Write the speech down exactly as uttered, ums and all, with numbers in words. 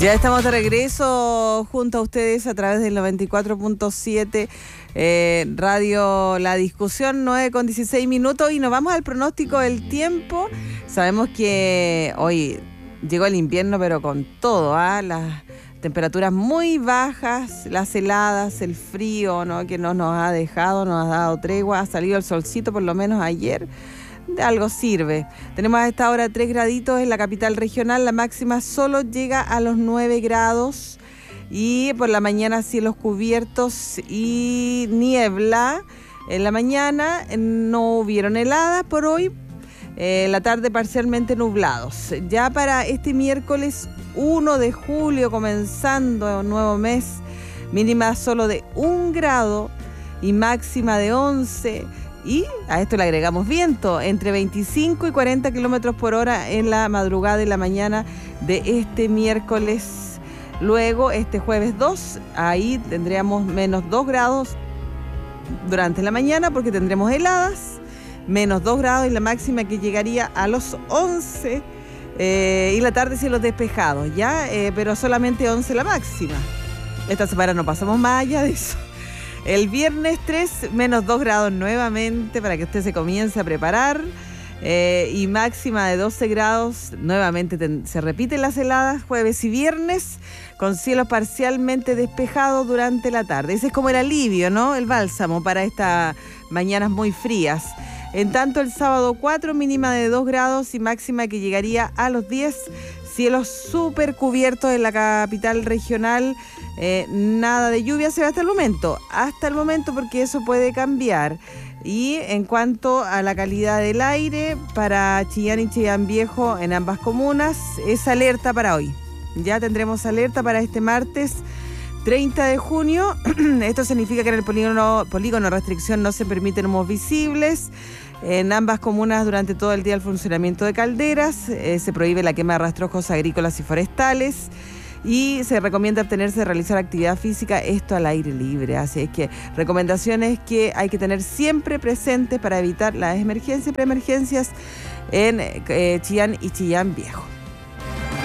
Ya estamos de regreso junto a ustedes a través del noventa y cuatro punto siete eh, Radio La Discusión, nueve con dieciséis minutos, y nos vamos al pronóstico del tiempo. Sabemos que hoy llegó el invierno, pero con todo, ¿ah? Las temperaturas muy bajas, las heladas, el frío, ¿no?, que no nos ha dejado, nos ha dado tregua, ha salido el solcito por lo menos ayer. De algo sirve. Tenemos a esta hora tres graditos en la capital regional, la máxima solo llega a los nueve grados y por la mañana cielos cubiertos y niebla. En la mañana no hubieron heladas por hoy, eh, la tarde parcialmente nublados. Ya para este miércoles uno de julio, comenzando un nuevo mes, mínima solo de un grado y máxima de once. Y a esto le agregamos viento, entre veinticinco y cuarenta kilómetros por hora en la madrugada y la mañana de este miércoles. Luego, este jueves dos, ahí tendríamos menos dos grados durante la mañana porque tendremos heladas, menos dos grados y la máxima que llegaría a los once. Eh, y la tarde cielos despejados, ¿ya? Eh, pero solamente once la máxima. Esta semana no pasamos más allá de eso. El viernes tres, menos dos grados nuevamente para que usted se comience a preparar. Eh, y máxima de doce grados, nuevamente ten, se repiten las heladas jueves y viernes, con cielos parcialmente despejados durante la tarde. Ese es como el alivio, ¿no? El bálsamo para estas mañanas muy frías. En tanto, el sábado cuatro, mínima de dos grados y máxima que llegaría a los diez. Cielos súper cubiertos en la capital regional. Eh, nada de lluvia se ve hasta el momento, hasta el momento porque eso puede cambiar. Y en cuanto a la calidad del aire, para Chillán y Chillán Viejo, en ambas comunas, es alerta para hoy. Ya tendremos alerta para este martes treinta de junio. Esto significa que en el polígono, polígono restricción no se permiten humos visibles. En ambas comunas durante todo el día el funcionamiento de calderas. Eh, se prohíbe la quema de rastrojos agrícolas y forestales. Y se recomienda abstenerse de realizar actividad física, esto al aire libre. Así es que recomendaciones que hay que tener siempre presentes para evitar las emergencias y preemergencias en eh, Chillán y Chillán Viejo.